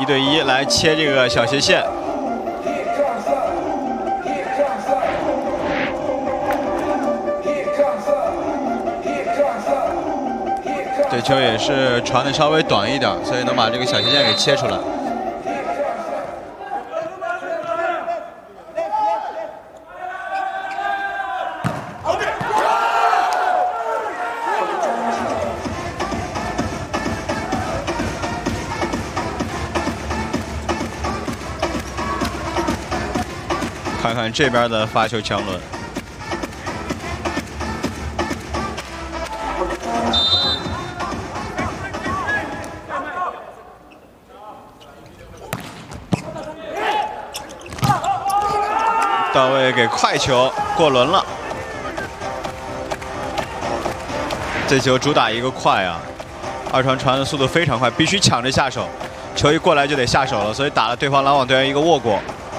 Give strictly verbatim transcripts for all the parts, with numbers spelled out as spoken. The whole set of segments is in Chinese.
一对一来切这个小斜线。这球也是传的稍微短一点，所以能把这个小斜线给切出来。 看看这边的发球强轮，到位给快球过轮了。这球主打一个快啊，二传传的速度非常快，必须抢着下手，球一过来就得下手了，所以打了对方拦网队员一个握过。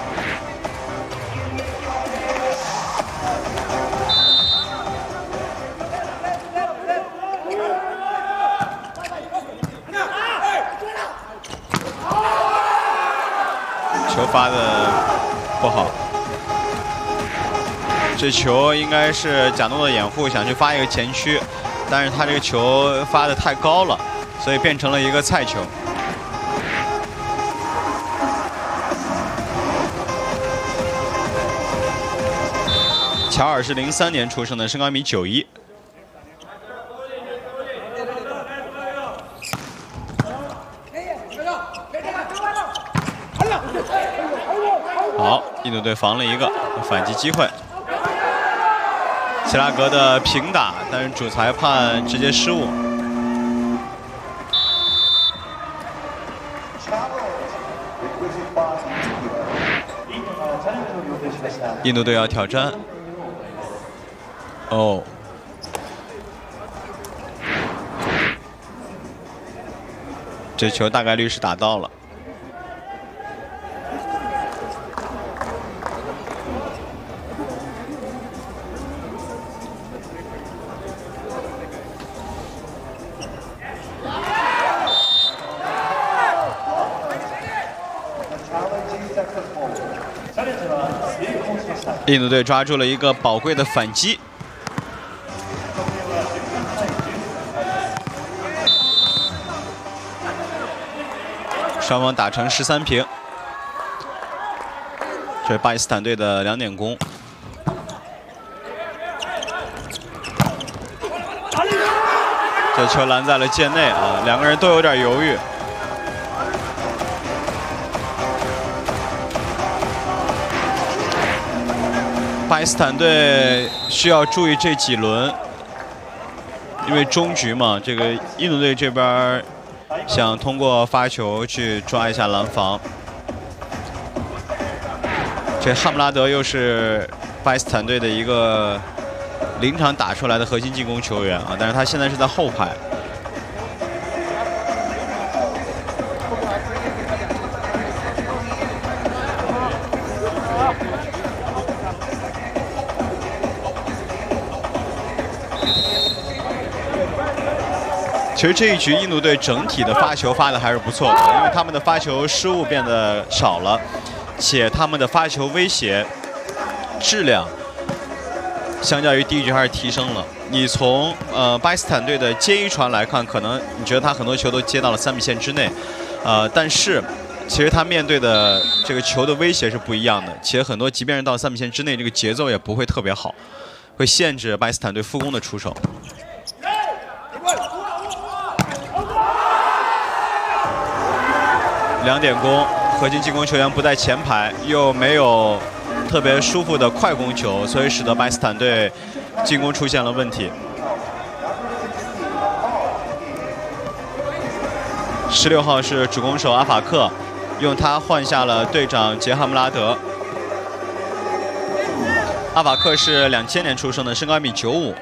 球发的不好，这球应该是贾诺的掩护，想去发一个前区，但是他这个球发的太高了，所以变成了一个菜球。乔尔是零三年出生的，身高一米九一。 好，印度队防了一个反击机会。希拉格的平打，但是主裁判直接失误。印度队要挑战。哦。 这球大概率是打到了。印度队抓住了一个宝贵的反击。 双方打成十三平，这是巴基斯坦队的两点攻。这球拦在了界内啊，两个人都有点犹豫。巴基斯坦队需要注意这几轮，因为中局嘛，这个印度队这边。 想通过发球去抓一下拦防。这汉姆拉德又是巴基斯坦队的一个临场打出来的核心进攻球员啊，但是他现在是在后排。其实这一局印度队整体的发球发的还是不错的，因为他们的发球失误变得少了，且他们的发球威胁质量相较于第一局还是提升了。你从呃巴基斯坦队的接一传来看，可能你觉得他很多球都接到了三米线之内，呃，但是其实他面对的这个球的威胁是不一样的，且很多即便是到三米线之内，这个节奏也不会特别好，会限制巴基斯坦队副攻的出手。 两点攻，核心进攻球员不在前排，又没有特别舒服的快攻球，所以使得巴基斯坦队进攻出现了问题。十六号是主攻手阿法克，用他换下了队长杰哈姆拉德。阿法克是两千年出生的，身高一米九五。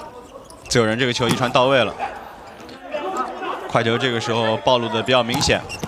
自由人这个球一传到位了，快球这个时候暴露的比较明显。